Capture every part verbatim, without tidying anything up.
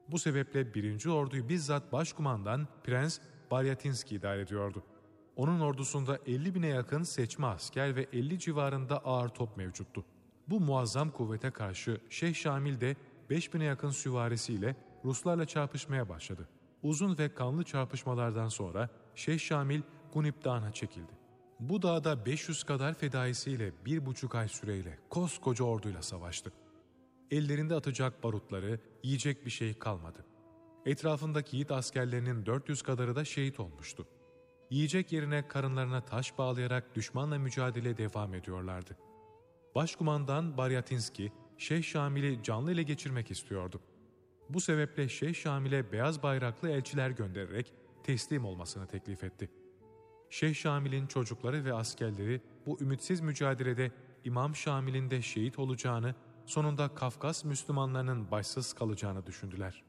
Bu sebeple birinci orduyu bizzat başkumandan Prens Baryatinski idare ediyordu. Onun ordusunda elli bine yakın seçme asker ve elli civarında ağır top mevcuttu. Bu muazzam kuvvete karşı Şeyh Şamil de beş bine yakın süvarisiyle Ruslarla çarpışmaya başladı. Uzun ve kanlı çarpışmalardan sonra Şeyh Şamil Gunip Dağı'na çekildi. Bu dağda beş yüz kadar fedaisiyle bir buçuk ay süreyle koskoca orduyla savaştı. Ellerinde atacak barutları, yiyecek bir şey kalmadı. Etrafındaki yiğit askerlerinin dört yüz kadarı da şehit olmuştu. Yiyecek yerine karınlarına taş bağlayarak düşmanla mücadele devam ediyorlardı. Başkumandan Baryatinski, Şeyh Şamil'i canlı ele geçirmek istiyordu. Bu sebeple Şeyh Şamil'e beyaz bayraklı elçiler göndererek teslim olmasını teklif etti. Şeyh Şamil'in çocukları ve askerleri bu ümitsiz mücadelede İmam Şamil'in de şehit olacağını, sonunda Kafkas Müslümanlarının başsız kalacağını düşündüler.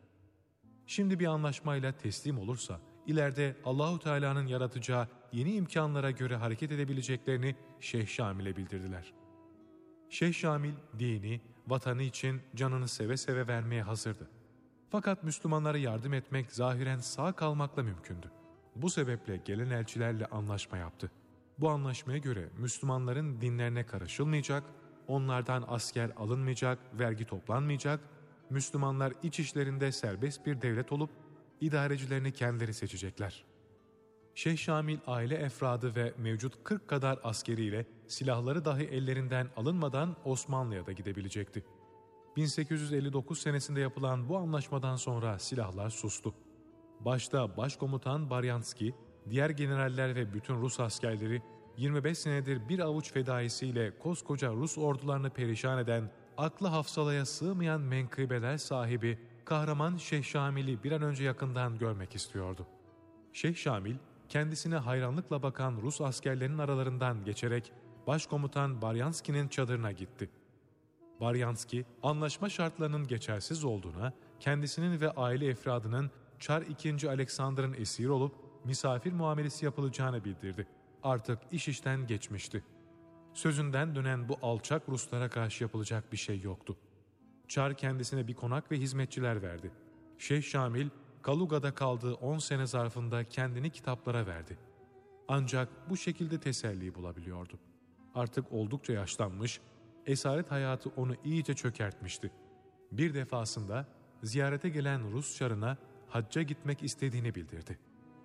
Şimdi bir anlaşmayla teslim olursa, ileride Allahu Teala'nın yaratacağı yeni imkanlara göre hareket edebileceklerini Şeyh Şamil'e bildirdiler. Şeyh Şamil, dini, vatanı için canını seve seve vermeye hazırdı. Fakat Müslümanlara yardım etmek zahiren sağ kalmakla mümkündü. Bu sebeple gelen elçilerle anlaşma yaptı. Bu anlaşmaya göre Müslümanların dinlerine karışılmayacak, onlardan asker alınmayacak, vergi toplanmayacak, Müslümanlar iç işlerinde serbest bir devlet olup idarecilerini kendileri seçecekler. Şeyh Şamil aile efradı ve mevcut kırk kadar askeriyle silahları dahi ellerinden alınmadan Osmanlı'ya da gidebilecekti. bin sekiz yüz elli dokuz senesinde yapılan bu anlaşmadan sonra silahlar sustu. Başta Başkomutan Baryanski, diğer generaller ve bütün Rus askerleri yirmi beş senedir bir avuç fedaisiyle koskoca Rus ordularını perişan eden, aklı hafsalaya sığmayan menkıbeler sahibi kahraman Şeyh Şamil'i bir an önce yakından görmek istiyordu. Şeyh Şamil, kendisine hayranlıkla bakan Rus askerlerinin aralarından geçerek Başkomutan Baryanski'nin çadırına gitti. Baryanski, anlaşma şartlarının geçersiz olduğuna, kendisinin ve aile efradının Çar ikinci. Alexander'ın esir olup misafir muamelesi yapılacağını bildirdi. Artık iş işten geçmişti. Sözünden dönen bu alçak Ruslara karşı yapılacak bir şey yoktu. Çar kendisine bir konak ve hizmetçiler verdi. Şeyh Şamil, Kaluga'da kaldığı on sene zarfında kendini kitaplara verdi. Ancak bu şekilde teselli bulabiliyordu. Artık oldukça yaşlanmış, esaret hayatı onu iyice çökertmişti. Bir defasında ziyarete gelen Rus çarına hacca gitmek istediğini bildirdi.